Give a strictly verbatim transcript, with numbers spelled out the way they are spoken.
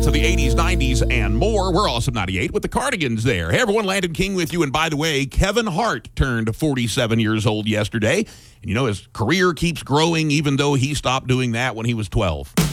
of the eighties, nineties, and more. We're Awesome ninety-eight with the Cardigans there. Hey, everyone, Landon King with you. And by the way, Kevin Hart turned forty-seven years old yesterday. And you know, his career keeps growing even though he stopped doing that when he was twelve.